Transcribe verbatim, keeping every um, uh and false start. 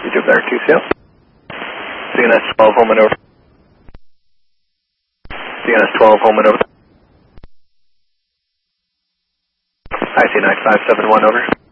Two Blair two C L. C N S twelve, home and over. C N S twelve, home and over. I C nine five seven one, over.